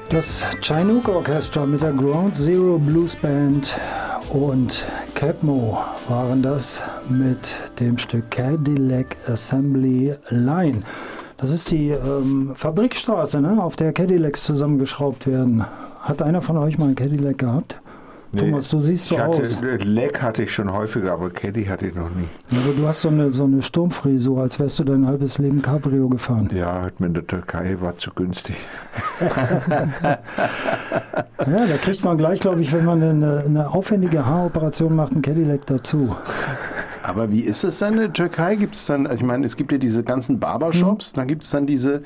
Das Chinook Orchestra mit der Ground Zero Blues Band und Capmo waren das mit dem Stück Cadillac Assembly Line. Das ist die Fabrikstraße, ne, auf der Cadillacs zusammengeschraubt werden. Hat einer von euch mal einen Cadillac gehabt? Nee, Thomas, du siehst so aus. Leck hatte ich schon häufiger, aber Caddy hatte ich noch nie. Ja, aber du hast so eine Sturmfrisur, als wärst du dein halbes Leben Cabrio gefahren. Ja, hat mir in der Türkei, war zu günstig. Ja, da kriegt man gleich, glaube ich, wenn man eine aufwendige Haaroperation macht, einen Cadillac dazu. Aber wie ist es dann in der Türkei? Gibt es dann, ich meine, es gibt ja diese ganzen Barbershops, dann gibt es dann diese,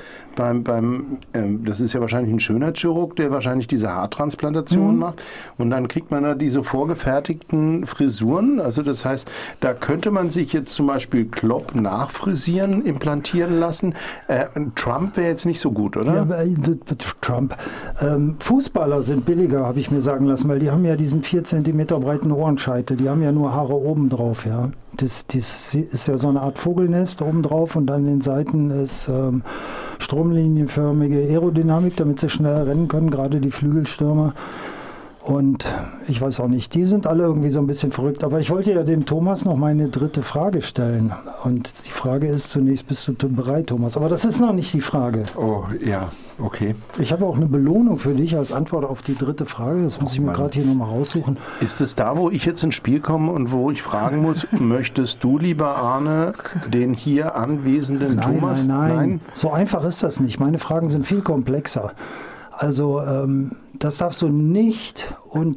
das ist ja wahrscheinlich ein Schönheitschirurg, der wahrscheinlich diese Haartransplantation macht und dann kriegt man da diese vorgefertigten Frisuren, also das heißt, da könnte man sich jetzt zum Beispiel Klopp nachfrisieren, implantieren lassen. Trump wäre jetzt nicht so gut, oder? Ja, aber Trump. Fußballer sind billiger, habe ich mir sagen lassen, weil die haben ja diesen 4 cm breiten Ohrenscheitel, die haben ja nur Haare oben drauf, ja. Das ist ja so eine Art Vogelnest obendrauf und an den Seiten ist stromlinienförmige Aerodynamik, damit sie schneller rennen können, gerade die Flügelstürmer. Und ich weiß auch nicht, die sind alle irgendwie so ein bisschen verrückt. Aber ich wollte ja dem Thomas noch meine dritte Frage stellen. Und die Frage ist zunächst, bist du bereit, Thomas? Aber das ist noch nicht die Frage. Oh, ja, okay. Ich habe auch eine Belohnung für dich als Antwort auf die dritte Frage. Das muss ich mir gerade hier nochmal raussuchen. Ist es da, wo ich jetzt ins Spiel komme und wo ich fragen muss, möchtest du, lieber Arne, den hier anwesenden Thomas? Nein. So einfach ist das nicht. Meine Fragen sind viel komplexer. Also das darfst du nicht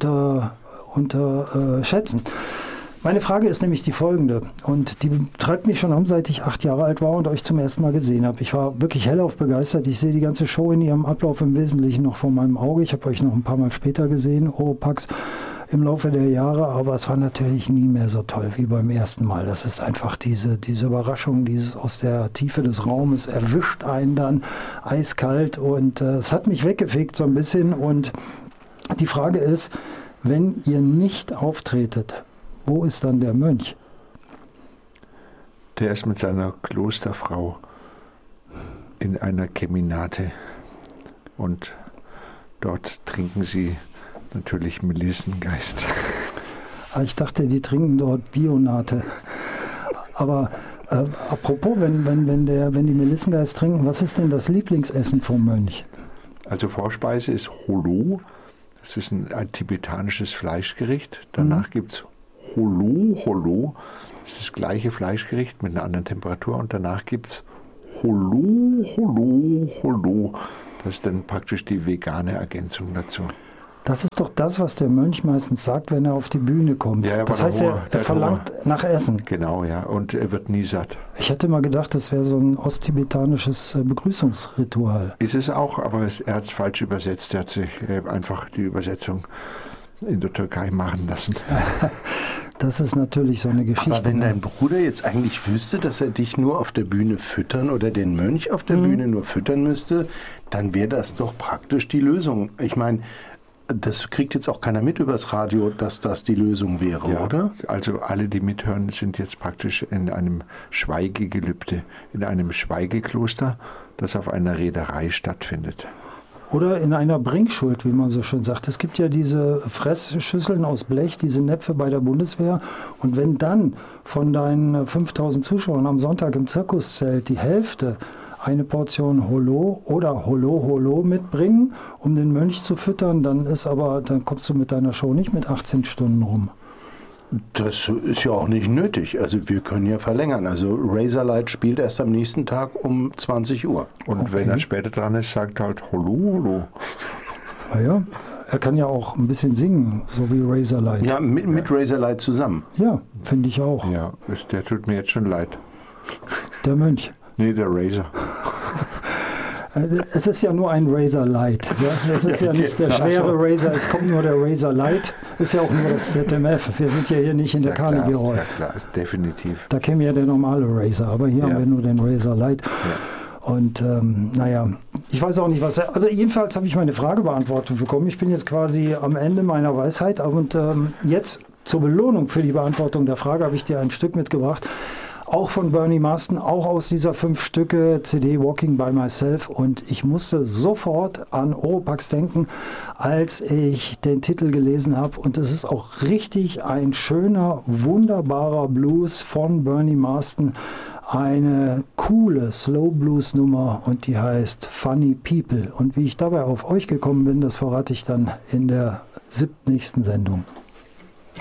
unterschätzen. Meine Frage ist nämlich die folgende und die treibt mich schon um, seit ich 8 Jahre alt war und euch zum ersten Mal gesehen habe. Ich war wirklich hellauf begeistert. Ich sehe die ganze Show in ihrem Ablauf im Wesentlichen noch vor meinem Auge. Ich habe euch noch ein paar Mal später gesehen, Oropax, im Laufe der Jahre, aber es war natürlich nie mehr so toll wie beim ersten Mal. Das ist einfach diese Überraschung, dieses aus der Tiefe des Raumes erwischt einen dann eiskalt und es hat mich weggefegt so ein bisschen und die Frage ist, wenn ihr nicht auftretet, wo ist dann der Mönch? Der ist mit seiner Klosterfrau in einer Keminate und dort trinken sie natürlich Melissengeist. Ich dachte, die trinken dort Bionate. Aber apropos, wenn die Melissengeist trinken, was ist denn das Lieblingsessen vom Mönch? Also Vorspeise ist Holo. Das ist ein tibetanisches Fleischgericht. Danach gibt es Holo. Das ist das gleiche Fleischgericht mit einer anderen Temperatur. Und danach gibt es Holo. Das ist dann praktisch die vegane Ergänzung dazu. Das ist doch das, was der Mönch meistens sagt, wenn er auf die Bühne kommt. Ja, das heißt, er verlangt nach Essen. Genau, ja. Und er wird nie satt. Ich hätte mal gedacht, das wäre so ein osttibetanisches Begrüßungsritual. Ist es auch, aber er hat es falsch übersetzt. Er hat sich einfach die Übersetzung in der Türkei machen lassen. Das ist natürlich so eine Geschichte. Aber wenn dein Bruder jetzt eigentlich wüsste, dass er dich nur auf der Bühne füttern oder den Mönch auf der Bühne nur füttern müsste, dann wäre das doch praktisch die Lösung. Ich meine, das kriegt jetzt auch keiner mit übers Radio, dass das die Lösung wäre, ja, oder? Also alle, die mithören, sind jetzt praktisch in einem Schweigegelübde, in einem Schweigekloster, das auf einer Reederei stattfindet. Oder in einer Bringschuld, wie man so schön sagt. Es gibt ja diese Fressschüsseln aus Blech, diese Näpfe bei der Bundeswehr. Und wenn dann von deinen 5000 Zuschauern am Sonntag im Zirkuszelt die Hälfte eine Portion Holo oder Holo mitbringen, um den Mönch zu füttern, dann kommst du mit deiner Show nicht mit 18 Stunden rum. Das ist ja auch nicht nötig. Also wir können ja verlängern. Also Razorlight spielt erst am nächsten Tag um 20 Uhr. Und wenn er später dran ist, sagt er halt Holo. Naja, er kann ja auch ein bisschen singen, so wie Razorlight. Ja, mit Razorlight zusammen. Ja, finde ich auch. Ja, der tut mir jetzt schon leid. Der Mönch. Nee, der Razor. Es ist ja nur ein Razor Light. Ja? Es ist ja nicht der schwere Razor, es kommt nur der Razor Light. Ist ja auch nur das ZMF. Wir sind ja hier nicht in der Carnegie Hall. Ja klar, ist definitiv. Da käme ja der normale Razor, aber hier haben wir nur den Razor Light. Ja. Und ich weiß auch nicht, was also jedenfalls habe ich meine Frage beantwortet bekommen. Ich bin jetzt quasi am Ende meiner Weisheit und jetzt zur Belohnung für die Beantwortung der Frage habe ich dir ein Stück mitgebracht auch von Bernie Marsden, auch aus dieser 5-Stücke-CD Walking by Myself. Und ich musste sofort an Oropax denken, als ich den Titel gelesen habe. Und es ist auch richtig ein schöner, wunderbarer Blues von Bernie Marsden. Eine coole Slow-Blues-Nummer und die heißt Funny People. Und wie ich dabei auf euch gekommen bin, das verrate ich dann in der 7. Sendung.